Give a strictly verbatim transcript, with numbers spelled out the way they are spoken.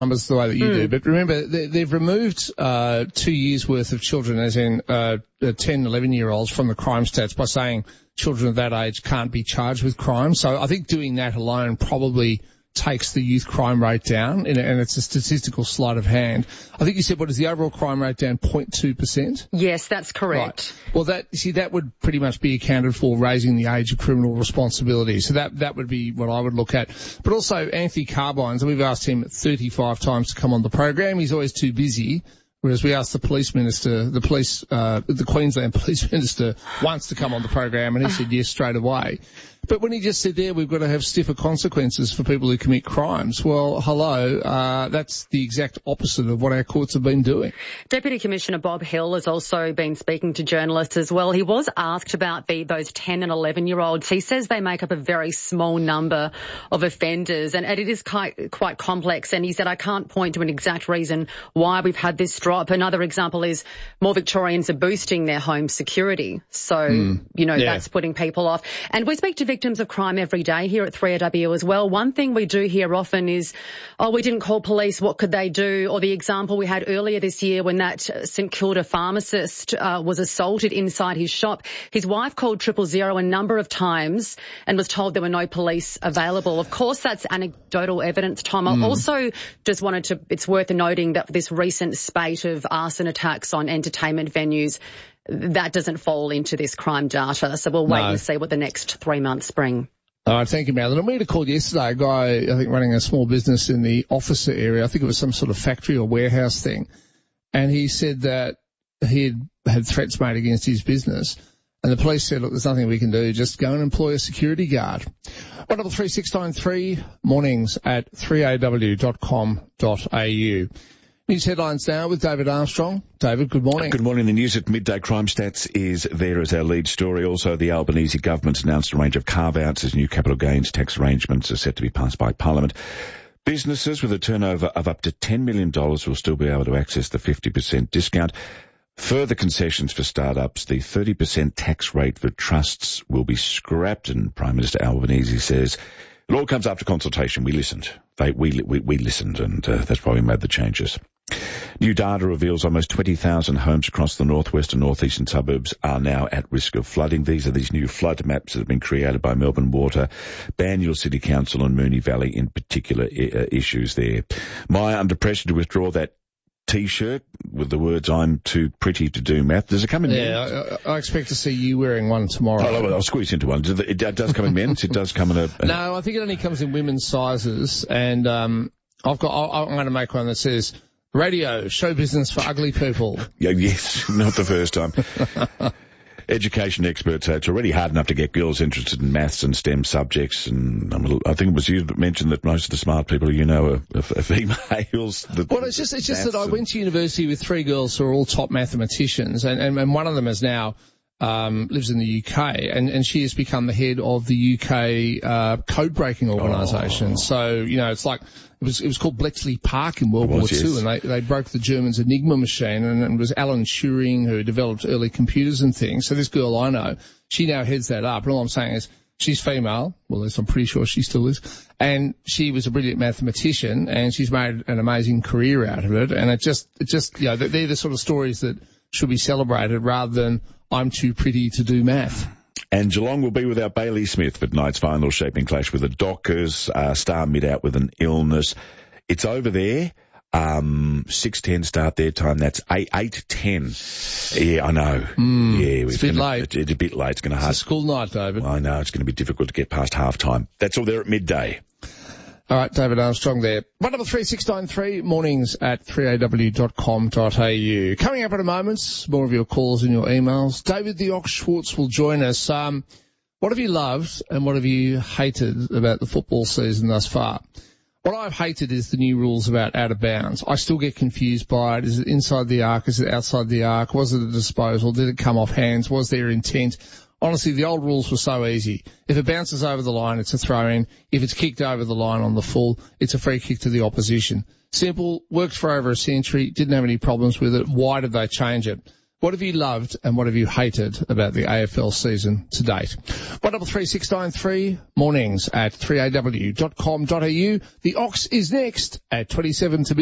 numbers the way that you Mm. do, but remember, they, they've removed uh, two years' worth of children, as in uh, ten, eleven-year-olds, from the crime stats by saying children of that age can't be charged with crime. So I think doing that alone probably takes the youth crime rate down, and, and it's a statistical sleight of hand. I think you said, what is the overall crime rate down? zero point two percent? Yes, that's correct. Right. Well, that, see, that would pretty much be accounted for raising the age of criminal responsibility. So that, that would be what I would look at. But also Anthony Carbines, we've asked him thirty-five times to come on the program. He's always too busy. Whereas we asked the police minister, the police, uh, the Queensland police minister once to come on the program, and he said yes straight away. But when he just said there, we've got to have stiffer consequences for people who commit crimes. Well, hello, uh, that's the exact opposite of what our courts have been doing. Deputy Commissioner Bob Hill has also been speaking to journalists as well. He was asked about the, those ten and eleven-year-olds. He says they make up a very small number of offenders, and, and it is quite, quite complex. And he said, I can't point to an exact reason why we've had this drop. Another example is more Victorians are boosting their home security. So, mm. you know, yeah. that's putting people off. And we speak to victims of crime every day here at three A W as well. One thing we do hear often is, oh, we didn't call police, what could they do? Or the example we had earlier this year when that St Kilda pharmacist uh, was assaulted inside his shop. His wife called triple zero a number of times and was told there were no police available. Of course, that's anecdotal evidence, Tom. I mm. also just wanted to, it's worth noting that this recent spate of arson attacks on entertainment venues, that doesn't fall into this crime data. So we'll wait no. and see what the next three months bring. All right, thank you, Madeline. And we had a call yesterday, a guy, I think, running a small business in the officer area. I think it was some sort of factory or warehouse thing. And he said that he had had threats made against his business. And the police said, look, there's nothing we can do. Just go and employ a security guard. one double three six nine three, mornings at three a w dot com dot a u. News headlines now with David Armstrong. David, good morning. Good morning. The news at Midday Crime Stats is there as our lead story. Also, the Albanese government's announced a range of carve-outs as new capital gains tax arrangements are set to be passed by Parliament. Businesses with a turnover of up to ten million dollars will still be able to access the fifty percent discount. Further concessions for startups, the thirty percent tax rate for trusts will be scrapped, and Prime Minister Albanese says it all comes after consultation. We listened. They, we, we, we listened, and uh, that's why we made the changes. New data reveals almost twenty thousand homes across the northwest and northeastern suburbs are now at risk of flooding. These are these new flood maps that have been created by Melbourne Water, Banyule City Council and Moonee Valley in particular uh, issues there. Maya under pressure to withdraw that T-shirt with the words "I'm too pretty to do math." Does it come in yeah, men's? Yeah, I, I expect to see you wearing one tomorrow. Oh, I'll squeeze into one. It does come in men's. It does come in a. a no, I think it only comes in women's sizes, and um, I've got. I, I'm going to make one that says "Radio Show Business for Ugly People." Yeah, yes, not the first time. Education experts say it's already hard enough to get girls interested in maths and STEM subjects, and I'm a little, I think it was you that mentioned that most of the smart people you know are, are, are females. Well, it's just it's just that I went to university with three girls who are all top mathematicians, and, and, and one of them is now um, lives in the U K, and, and she has become the head of the U K uh, code breaking organisation. Oh. So you know, it's like. It was, it was called Bletchley Park in World was, War Two, yes. and they, they broke the Germans' Enigma machine, and, and it was Alan Turing who developed early computers and things. So this girl I know, she now heads that up, and all I'm saying is she's female, well, at least I'm pretty sure she still is, and she was a brilliant mathematician, and she's made an amazing career out of it, and it just, it just, you know, they're the sort of stories that should be celebrated rather than I'm too pretty to do math. And Geelong will be without Bailey Smith for tonight's final shaping clash with the Dockers. Uh, Star mid out with an illness. It's over there. Um, six ten start their time. That's eight ten. Yeah, I know. Mm, yeah, it's a bit gonna, late. It's, it's a bit late. It's going to hard. It's a school night, David. Well, I know. It's going to be difficult to get past half time. That's all there at midday. All right, David Armstrong there. one double three six nine three, mornings at three a w dot com dot a u. Coming up in a moment, more of your calls and your emails. David the Ox Schwartz will join us. Um, what have you loved and what have you hated about the football season thus far? What I've hated is the new rules about out of bounds. I still get confused by it. Is it inside the arc? Is it outside the arc? Was it a disposal? Did it come off hands? Was there intent? Honestly, the old rules were so easy. If it bounces over the line, it's a throw-in. If it's kicked over the line on the full, it's a free kick to the opposition. Simple, worked for over a century, didn't have any problems with it. Why did they change it? What have you loved and what have you hated about the A F L season to date? one double three six nine three, mornings at three a w dot com dot a u. The Ox is next at twenty-seven to